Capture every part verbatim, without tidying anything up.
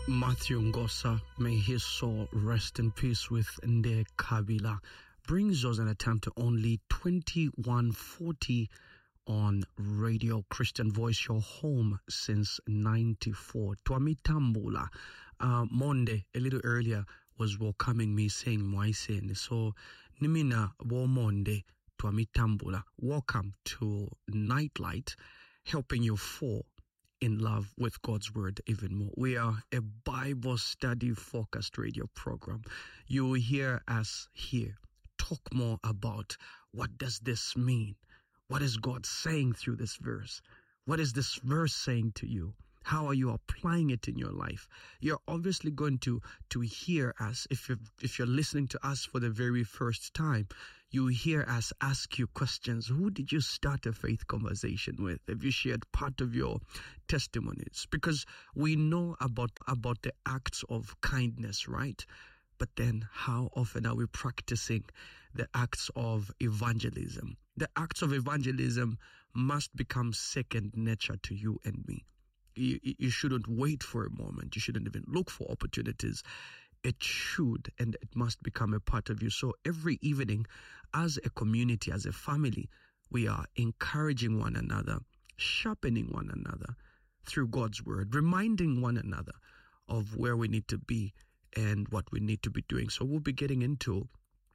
Matthew Ngosa, may his soul rest in peace with Nde Kabila, brings us an attempt to only twenty-one forty on Radio Christian Voice, your home since ninety-four. Twami Tambula, uh, Monday, a little earlier, was welcoming me saying Mwaisen. So, Nimina Wo Monday, Twami Tambula, welcome to Nightlight, helping you fall in love with God's word even more. We are a Bible study focused radio program. You will hear us here talk more about what does this mean? What is God saying through this verse? What is this verse saying to you? How are you applying it in your life? You're obviously going to, to hear us, if you're, if you're listening to us for the very first time, you hear us ask you questions. Who did you start a faith conversation with? Have you shared part of your testimonies? Because we know about, about the acts of kindness, right? But then how often are we practicing the acts of evangelism? The acts of evangelism must become second nature to you and me. You, you shouldn't wait for a moment. You shouldn't even look for opportunities. It should and it must become a part of you. So every evening, as a community, as a family, we are encouraging one another, sharpening one another through God's word, reminding one another of where we need to be and what we need to be doing. So we'll be getting into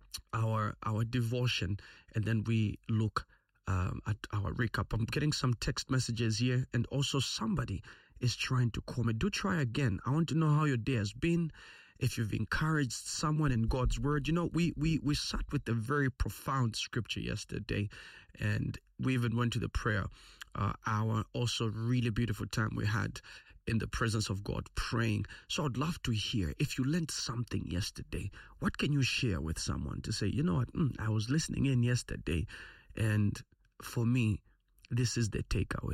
our our devotion, and then we look Um, at our recap. I'm getting some text messages here, and also somebody is trying to call me. Do try again. I want to know how your day has been, if you've encouraged someone in God's word. You know, we we we sat with a very profound scripture yesterday, and we even went to the prayer uh, hour. Also, really beautiful time we had in the presence of God praying. So I'd love to hear if you learned something yesterday. What can you share with someone to say, you know what, mm, I was listening in yesterday, and for me, this is the takeaway.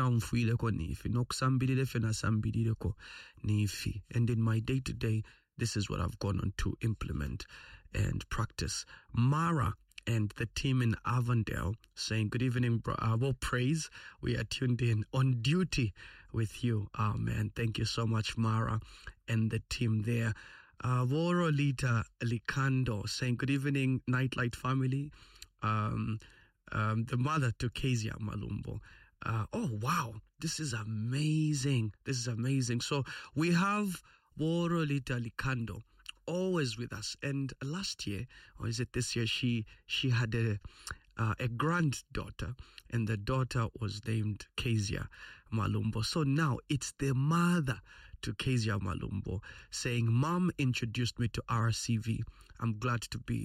And in my day to day, this is what I've gone on to implement and practice. Mara and the team in Avondale saying, good evening, bro. Uh, well, praise. We are tuned in on duty with you. Oh, man. Thank you so much, Mara and the team there. Uh, Vorolita Likando saying, good evening, Nightlight family. Um, Um, the mother to Kezia Malumbo. Uh, oh, wow. This is amazing. This is amazing. So we have Worolita Likando always with us. And last year, or is it this year, she, she had a, uh, a granddaughter, and the daughter was named Kezia Malumbo. So now it's the mother to Kezia Malumbo saying, Mom introduced me to R C V. I'm glad to be